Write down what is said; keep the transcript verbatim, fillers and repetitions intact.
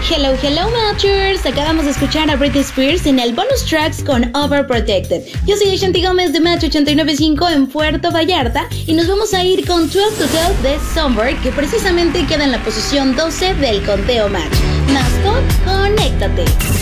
Hello, hello Matchers, acabamos de escuchar a Britney Spears en el bonus tracks con Overprotected. Yo soy Ashanti Gómez de Match ochenta y nueve punto cinco en Puerto Vallarta y nos vamos a ir con doce to doce de Songbird, que precisamente queda en la posición doce del conteo Match. Mascot, conéctate.